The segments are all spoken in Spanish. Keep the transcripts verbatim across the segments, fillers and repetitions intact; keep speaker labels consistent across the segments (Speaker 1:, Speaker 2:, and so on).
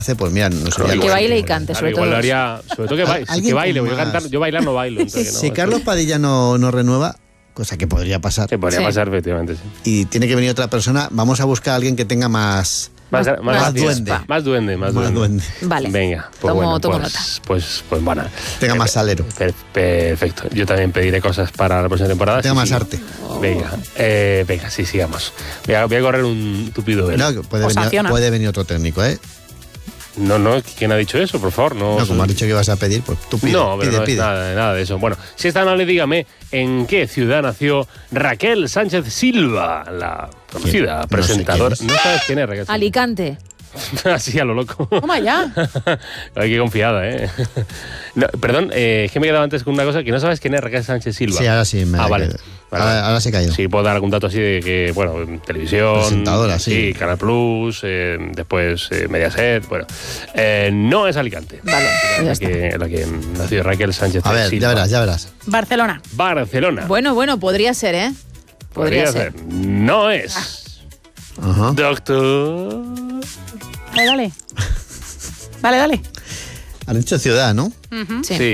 Speaker 1: pues mira, no sería
Speaker 2: que baile y cante, sobre todo.
Speaker 3: Igual lo haría, sobre todo que baile, que baile, voy a cantar, yo bailar no bailo. Entonces,
Speaker 1: si
Speaker 3: no,
Speaker 1: Carlos
Speaker 3: sí.
Speaker 1: Padilla no, no renueva, cosa que podría pasar.
Speaker 3: Que podría
Speaker 2: Sí.
Speaker 3: pasar, efectivamente, sí.
Speaker 1: Y tiene que venir otra persona, vamos a buscar a alguien que tenga más...
Speaker 3: Más, más,
Speaker 1: más
Speaker 3: gracias.
Speaker 1: duende.
Speaker 3: Más duende, más,
Speaker 1: Más
Speaker 3: duende.
Speaker 1: duende.
Speaker 2: Vale.
Speaker 3: Venga, pues
Speaker 2: Tomo-
Speaker 3: bueno,
Speaker 2: tomo
Speaker 3: pues,
Speaker 2: nota.
Speaker 3: pues, pues bueno.
Speaker 1: Tenga más salero.
Speaker 3: Per- perfecto. Yo también pediré cosas para la próxima temporada.
Speaker 1: Tenga
Speaker 3: sí,
Speaker 1: más
Speaker 3: sí.
Speaker 1: arte.
Speaker 3: Venga, eh, venga, sí, sigamos. Voy a, voy a correr un tupido velo.
Speaker 1: No, que puede,
Speaker 4: Os
Speaker 1: venir,
Speaker 4: acciona.
Speaker 1: puede venir otro técnico, ¿eh?
Speaker 3: No, no, ¿quién ha dicho eso? Por favor, no.
Speaker 1: No, como has dicho que ibas a pedir, pues tú pide,
Speaker 3: No, pero
Speaker 1: pide,
Speaker 3: no
Speaker 1: pide.
Speaker 3: es nada, nada de eso. Bueno, si es tan amable, dígame, ¿en qué ciudad nació Raquel Sánchez Silva, la conocida
Speaker 1: No sé
Speaker 3: presentadora?
Speaker 1: quién es.
Speaker 3: No sabes quién es Raquel Sánchez.
Speaker 2: Alicante.
Speaker 3: Así a lo loco.
Speaker 4: Toma ya.
Speaker 3: Ay, qué confiada, ¿eh? No, perdón, eh, es que me he quedado antes con una cosa, que no sabes quién es Raquel Sánchez Silva.
Speaker 1: Sí, ahora sí me
Speaker 3: Ah,
Speaker 1: ha
Speaker 3: vale.
Speaker 1: quedado.
Speaker 3: Vale.
Speaker 1: Ahora, ahora se ha caído.
Speaker 3: Sí, puedo dar algún dato así de que, bueno, televisión.
Speaker 1: Presentadora, sí.
Speaker 3: Canal Plus, eh, después eh, Mediaset, bueno. Eh, no es Alicante.
Speaker 2: Vale, pues ya
Speaker 3: la, que, la que nació Raquel Sánchez
Speaker 1: A ver,
Speaker 3: Silva.
Speaker 1: ya verás, ya verás.
Speaker 4: Barcelona.
Speaker 3: Barcelona.
Speaker 2: Bueno, bueno, podría ser, ¿eh? Podría, ser.
Speaker 3: No es.
Speaker 1: Ajá.
Speaker 3: Doctor.
Speaker 4: Dale, dale. Dale, dale.
Speaker 1: Han dicho ciudad, ¿no?
Speaker 2: Sí.
Speaker 3: Sí.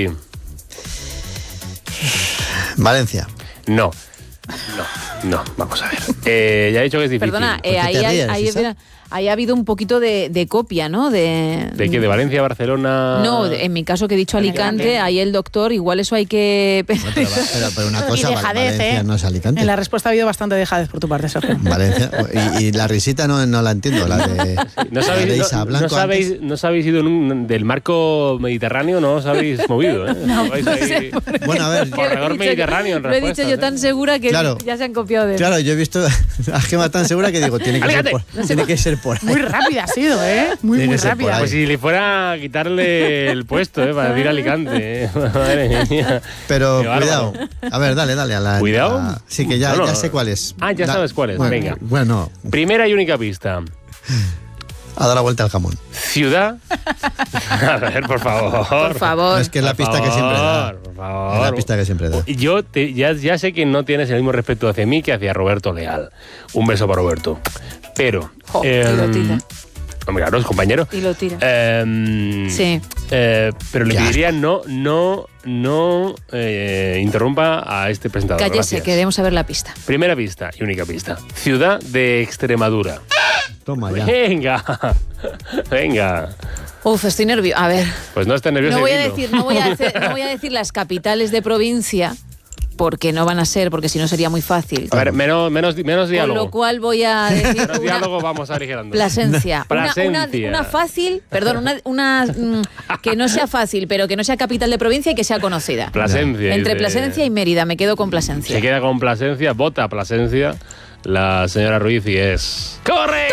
Speaker 1: Valencia.
Speaker 3: No. No, no, vamos a ver. Eh, ya he dicho que es difícil.
Speaker 2: Perdona,
Speaker 1: ¿Por qué
Speaker 2: eh, ahí,
Speaker 1: te
Speaker 2: hay-
Speaker 1: ríes,
Speaker 2: ahí-
Speaker 1: Isa?
Speaker 2: mira, ahí ha habido un poquito de, de copia, ¿no? De,
Speaker 3: ¿De qué? ¿De Valencia, Barcelona?
Speaker 2: No, de- en mi caso que he dicho Alicante,
Speaker 4: Alicante.
Speaker 2: ahí el doctor, igual eso hay que...
Speaker 1: Bueno, pero, pero- pero una cosa,
Speaker 4: y dejadez,
Speaker 1: Valencia
Speaker 4: ¿eh?
Speaker 1: no es Alicante.
Speaker 4: En la respuesta ha habido bastante dejadez por tu parte, Sergio.
Speaker 1: Valencia. Y, y la risita no, no la entiendo, la de,
Speaker 3: ¿No
Speaker 1: la
Speaker 3: sabéis,
Speaker 1: de
Speaker 3: no,
Speaker 1: Isa
Speaker 3: no
Speaker 1: Blanco
Speaker 3: sabéis,
Speaker 1: antes.
Speaker 3: no sabéis ido en un- del marco mediterráneo, no os habéis movido, ¿eh? No, vais ahí,
Speaker 1: Bueno, a ver,
Speaker 3: corredor
Speaker 2: Lo he dicho
Speaker 3: mediterráneo en
Speaker 2: yo- Lo he dicho
Speaker 3: respuestas,
Speaker 2: yo
Speaker 3: ¿eh?
Speaker 2: tan segura que
Speaker 1: Claro.
Speaker 2: ya se han copiado de él.
Speaker 1: claro, yo he visto a Gema tan segura que digo, tiene que, ser
Speaker 3: Alicante.
Speaker 1: por, tiene que ser por ahí.
Speaker 4: Muy rápida ha sido, ¿eh? Muy,
Speaker 1: Tiene
Speaker 4: muy
Speaker 1: que ser por
Speaker 4: rápida.
Speaker 1: ahí.
Speaker 3: Pues si le fuera a quitarle el puesto, ¿eh? Para decir Alicante, ¿eh? Madre mía.
Speaker 1: Pero
Speaker 3: Qué bárbaro.
Speaker 1: cuidado. A ver, dale, dale. A la,
Speaker 3: ¿Cuidado?
Speaker 1: a- sí, que ya,
Speaker 3: No, no.
Speaker 1: ya sé cuál es.
Speaker 3: Ah, ya
Speaker 1: Da-
Speaker 3: sabes cuál es,
Speaker 1: bueno,
Speaker 3: venga.
Speaker 1: Bueno,
Speaker 3: Primera y única pista.
Speaker 1: a dar la vuelta al jamón.
Speaker 3: Ciudad. A ver, por favor.
Speaker 2: Por favor.
Speaker 1: Es que es la
Speaker 3: Por
Speaker 1: pista que siempre da.
Speaker 3: favor, Por favor.
Speaker 1: Es la pista que siempre da.
Speaker 3: Yo te- ya, ya sé que no tienes el mismo respeto hacia mí que hacia Roberto Leal. Un beso para Roberto. Pero.
Speaker 2: Jo,
Speaker 3: em,
Speaker 2: y lo tira.
Speaker 3: hombre, claro, es compañero.
Speaker 2: Y lo tira.
Speaker 3: Em,
Speaker 2: Sí.
Speaker 3: eh, pero le
Speaker 1: Qué
Speaker 3: pediría no, no, no eh, interrumpa a este presentador.
Speaker 2: Cállese,
Speaker 3: Gracias.
Speaker 2: queremos saber la pista.
Speaker 3: Primera pista y única pista. Ciudad de Extremadura.
Speaker 1: Toma ya.
Speaker 3: Venga. Venga.
Speaker 2: Uf, estoy nerviosa. A ver.
Speaker 3: Pues no estés nervioso.
Speaker 2: No voy, a
Speaker 3: dilo.
Speaker 2: decir, no, voy a decir, no voy a decir las capitales de provincia, porque no van a ser, porque si no sería muy fácil.
Speaker 3: A ver, menos, menos, menos
Speaker 2: Con
Speaker 3: diálogo.
Speaker 2: lo cual voy a decir
Speaker 3: Menos
Speaker 2: una
Speaker 3: diálogo vamos aligerando.
Speaker 2: Plasencia. Una, una,
Speaker 3: Plasencia.
Speaker 2: una fácil, perdón, una, una mm, que no sea fácil, pero que no sea capital de provincia y que sea conocida.
Speaker 3: Plasencia.
Speaker 2: Entre
Speaker 3: dice.
Speaker 2: Plasencia y Mérida, me quedo con Plasencia.
Speaker 3: Se queda con Plasencia, vota Plasencia. La señora Ruiz y es. ¡Correcto!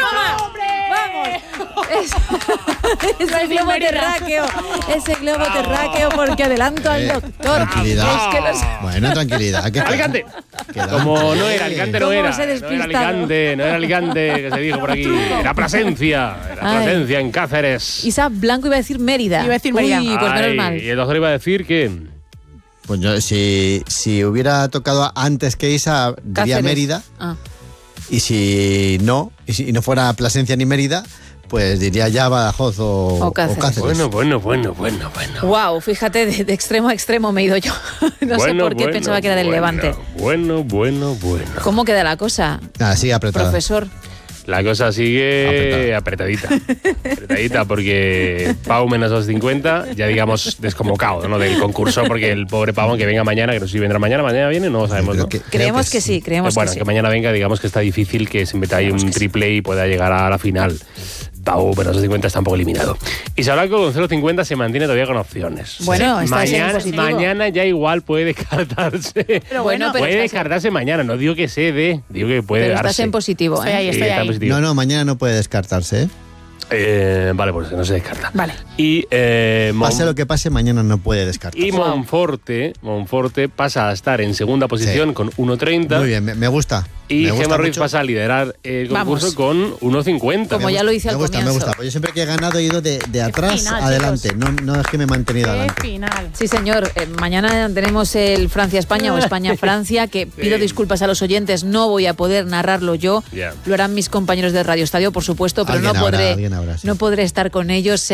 Speaker 2: Es, ese globo terráqueo, ese globo terráqueo, porque adelanto al
Speaker 1: Eh,
Speaker 2: doctor.
Speaker 1: tranquilidad.
Speaker 2: Es que los-
Speaker 1: Bueno, tranquilidad. ¿qué tal?
Speaker 3: ¡Alicante!
Speaker 1: Queda-
Speaker 3: Como no era Alicante, no
Speaker 2: ¿Cómo
Speaker 3: era.
Speaker 2: os he
Speaker 3: No era
Speaker 2: despistado?
Speaker 3: Alicante, no era Alicante, que se dijo por aquí. Era Plasencia. Era
Speaker 2: Ay.
Speaker 3: Plasencia en Cáceres.
Speaker 2: Isa Blanco iba a decir Mérida.
Speaker 4: Iba a decir Mérida.
Speaker 2: Uy, pues menos
Speaker 3: Ay,
Speaker 2: mal.
Speaker 3: Y el doctor iba a decir que.
Speaker 1: Pues yo, si, si hubiera tocado antes que Isa, diría
Speaker 2: Cáceres.
Speaker 1: Mérida.
Speaker 2: Ah.
Speaker 1: Y si no, y si no fuera Plasencia ni Mérida, pues diría ya Badajoz o,
Speaker 2: O Cáceres.
Speaker 3: Bueno, bueno, bueno, bueno, bueno.
Speaker 2: Wow, fíjate, de, de extremo a extremo me he ido yo. No sé
Speaker 3: Bueno,
Speaker 2: por qué
Speaker 3: bueno,
Speaker 2: pensaba que era del
Speaker 3: bueno,
Speaker 2: Levante.
Speaker 3: Bueno, bueno, bueno.
Speaker 2: ¿Cómo queda la cosa,
Speaker 1: Ah, sí, apretada.
Speaker 2: profesor?
Speaker 3: La cosa sigue apretadita. Apretadita porque Pau menos dos cincuenta, ya digamos desconvocado, ¿no? Del concurso, porque el pobre Pau, aunque venga mañana, que no sé si vendrá mañana, mañana viene, no lo sabemos,
Speaker 1: Creo
Speaker 3: ¿no?
Speaker 1: que- creo
Speaker 2: Creemos que sí, creemos
Speaker 3: bueno,
Speaker 2: que
Speaker 3: que,
Speaker 2: sí.
Speaker 3: mañana venga, digamos que está difícil que se meta ahí un triple y pueda llegar a la final. Pau menos dos cincuenta está un poco eliminado. Isa Blanco con cero cincuenta se mantiene todavía con opciones.
Speaker 2: Bueno, está en
Speaker 3: mañana,
Speaker 2: positivo.
Speaker 3: mañana ya igual puede descartarse.
Speaker 4: Pero bueno,
Speaker 2: pero
Speaker 3: puede
Speaker 2: estás-
Speaker 3: descartarse mañana, no digo que se dé, digo que puede
Speaker 2: Pero
Speaker 3: darse.
Speaker 2: estás en positivo,
Speaker 4: Estoy
Speaker 2: ¿eh?
Speaker 4: ahí,
Speaker 3: Sí,
Speaker 4: estoy
Speaker 3: está
Speaker 4: ahí.
Speaker 3: positivo.
Speaker 1: No, no, mañana no puede descartarse, ¿eh?
Speaker 3: Eh, vale, pues no se descarta.
Speaker 4: Vale.
Speaker 3: Y, eh, Mon-
Speaker 1: Pase lo que pase, mañana no puede descartarse.
Speaker 3: y Monforte, Monforte pasa a estar en segunda posición
Speaker 1: Sí.
Speaker 3: con uno treinta.
Speaker 1: Muy bien, me, me gusta.
Speaker 3: Y
Speaker 1: me gusta
Speaker 3: Gemma Ruiz
Speaker 1: mucho.
Speaker 3: pasa a liderar el concurso
Speaker 4: Vamos.
Speaker 3: con uno cincuenta.
Speaker 2: Como ya lo hice
Speaker 1: Me
Speaker 2: al
Speaker 1: gusta, me
Speaker 2: comienzo.
Speaker 1: gusta. Pues yo siempre que he ganado he ido de, de atrás
Speaker 4: final,
Speaker 1: adelante.
Speaker 4: chicos.
Speaker 1: No, no es que me he mantenido
Speaker 4: Qué
Speaker 1: adelante.
Speaker 4: final.
Speaker 2: Sí, señor. Eh, mañana tenemos el Francia-España o España-Francia, que pido
Speaker 3: Sí.
Speaker 2: disculpas a los oyentes, no voy a poder narrarlo yo.
Speaker 3: Ya.
Speaker 2: Lo harán mis compañeros de Radio Estadio, por supuesto, pero
Speaker 1: Alguien
Speaker 2: no
Speaker 1: habrá,
Speaker 2: podré
Speaker 1: alguien ahora. Sí.
Speaker 2: no podré estar con ellos.